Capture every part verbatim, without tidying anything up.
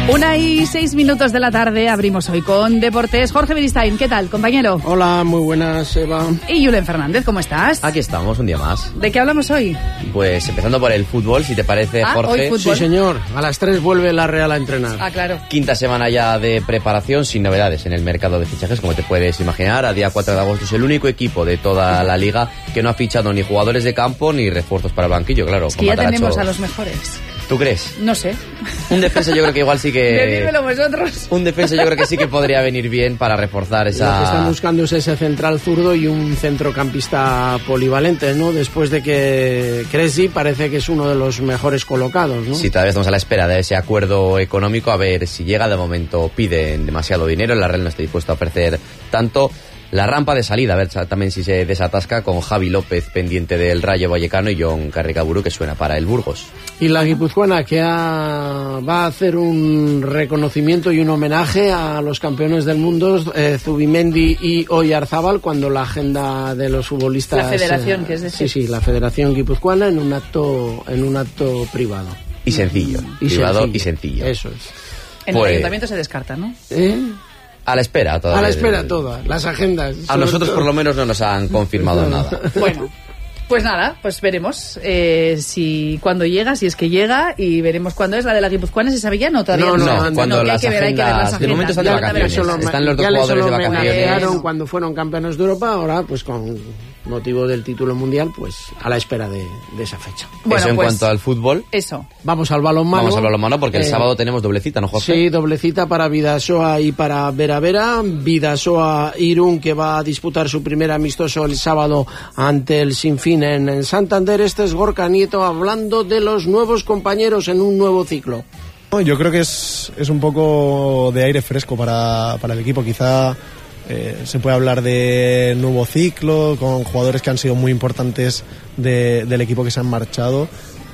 Una y seis minutos de la tarde, abrimos hoy con Deportes. Jorge Beristain, ¿qué tal, compañero? Hola, muy buenas, Eva. Y Julen Fernández, ¿cómo estás? Aquí estamos, un día más. ¿De qué hablamos hoy? Pues empezando por el fútbol, si te parece, ah, Jorge. ¿hoy fútbol? Sí, señor. A las tres vuelve la Real a entrenar. Ah, claro. Quinta semana ya de preparación, sin novedades en el mercado de fichajes, como te puedes imaginar. A día cuatro de agosto es el único equipo de toda la liga que no ha fichado ni jugadores de campo ni refuerzos para el banquillo, claro. Es que ya tenemos a los mejores. ¿Tú crees? No sé. Un defensa yo creo que igual sí que... Decídmelo vosotros. Un defensa yo creo que sí que podría venir bien para reforzar esa... Lo que están buscando es ese central zurdo y un centrocampista polivalente, ¿no? Después de que Cresci parece que es uno de los mejores colocados, ¿no? Sí, todavía estamos a la espera de ese acuerdo económico, a ver si llega. De momento piden demasiado dinero, la Real no está dispuesto a ofrecer tanto. La rampa de salida, a ver también si se desatasca, con Javi López pendiente del Rayo Vallecano y John Carricaburu, que suena para el Burgos. Y la guipuzcoana, que ha, va a hacer un reconocimiento y un homenaje a los campeones del mundo, eh, Zubimendi y Oyarzábal, cuando la agenda de los futbolistas... La federación, eh, que es decir. Sí, sí, la federación guipuzcoana en un acto, en un acto privado. Y sencillo, y privado sencillo. y sencillo. Eso es. En Pues... el ayuntamiento se descarta, ¿no? ¿Eh? A la espera todavía. A la espera todas, las agendas. A nosotros por lo menos no nos han confirmado nada. Bueno, pues nada, pues veremos eh, si cuando llega, si es que llega, y veremos cuándo es la de la guipuzcoana. ¿Se sabe ya? No, todavía no. no. No, no cuando no, las hay que ver, hay que ver las agendas... De momento están de Ya, vacaciones. ya veremos. Están los dos ya les jugadores de homenajearon vacaciones. cuando fueron campeones de Europa, ahora pues con motivo del título mundial, pues a la espera de, de esa fecha. Bueno, eso en pues, cuanto al fútbol. Eso. Vamos al balonmano. Vamos al balonmano porque el Eh, sábado tenemos doblecita, ¿no, Jorge? Sí, doblecita para Bidasoa y para Vera Vera. Bidasoa Irún, que va a disputar su primer amistoso el sábado ante el Sinfín en, en Santander. Este es Gorka Nieto hablando de los nuevos compañeros en un nuevo ciclo. Yo creo que es, es un poco de aire fresco para, para el equipo. Quizá eh, se puede hablar de nuevo ciclo con jugadores que han sido muy importantes de, del equipo que se han marchado,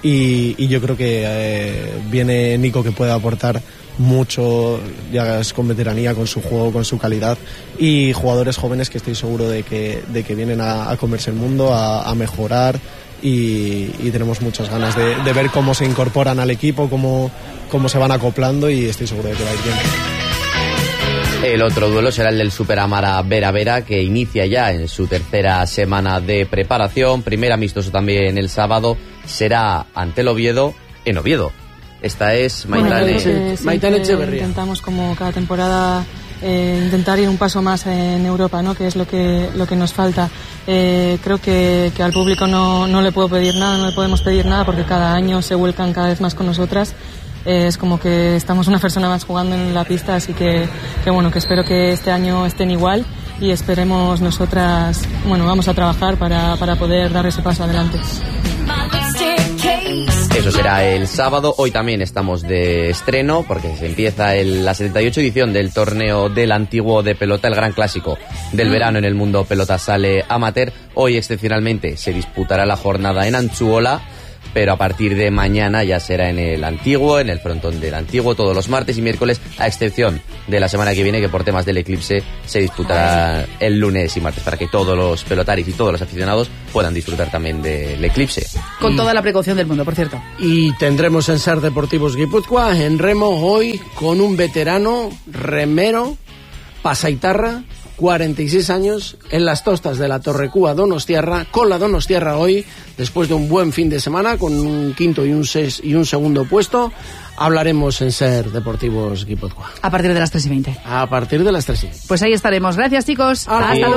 y, y yo creo que eh, viene Nico, que puede aportar mucho, ya es con veteranía, con su juego, con su calidad, y jugadores jóvenes que estoy seguro de que, de que vienen a, a comerse el mundo, a, a mejorar. Y, y tenemos muchas ganas de, de ver cómo se incorporan al equipo, cómo, cómo se van acoplando, y estoy seguro de que va a ir bien. El otro duelo será el del Super Amara Vera Vera, que inicia ya en su tercera semana de preparación. Primer amistoso también el sábado será ante el Oviedo, en Oviedo. Esta es Maitane, Bueno, sí, Maitane Echeverría. Intentamos, como cada temporada, eh, intentar ir un paso más en Europa, ¿no? Que es lo que lo que nos falta. Eh, creo que, que al público no, no le puedo pedir nada, no le podemos pedir nada, porque cada año se vuelcan cada vez más con nosotras. Eh, es como que estamos una persona más jugando en la pista, así que, que bueno, que espero que este año estén igual, y esperemos nosotras, bueno, vamos a trabajar para, para poder dar ese paso adelante. Eso será el sábado. Hoy también estamos de estreno porque se empieza el, la setenta y ocho edición del torneo del Antiguo de pelota, el gran clásico del verano en el mundo pelota sale amateur. Hoy excepcionalmente se disputará la jornada en Antzuola, pero a partir de mañana ya será en el Antiguo, en el frontón del Antiguo, todos los martes y miércoles, a excepción de la semana que viene, que por temas del eclipse se disputará el lunes y martes, para que todos los pelotaris y todos los aficionados puedan disfrutar también del eclipse. Con toda la precaución del mundo, por cierto. Y tendremos en Ser Deportivos Guipúzcoa, en remo, hoy con un veterano remero, pasaitarra, cuarenta y seis años, en las tostas de la Torrecúa Donostiarra, con la Donostiarra hoy, después de un buen fin de semana, con un quinto y un, seis, y un segundo puesto. Hablaremos en Ser Deportivos Guipúzcoa. A partir de las tres y veinte. A partir de las tres y veinte. Pues ahí estaremos. Gracias, chicos. Hasta Hasta luego.